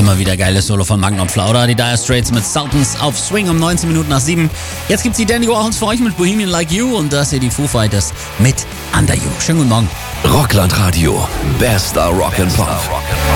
Immer wieder geiles Solo von Magnum Flauder. Die Dire Straits mit Sultans auf Swing um 19 Minuten nach 7. Jetzt gibt's die Dandy Warhols für euch mit Bohemian Like You und das hier die Foo Fighters mit Under You. Schönen guten Morgen. Rockland Radio. Bester Rock'n'Pop.